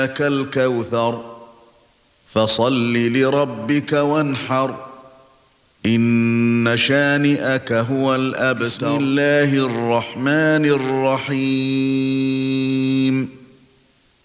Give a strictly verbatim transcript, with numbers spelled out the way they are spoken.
لك الكوثر فصل لربك وانحر إن شانئك هو الأبتر. بسم الله الرحمن الرحيم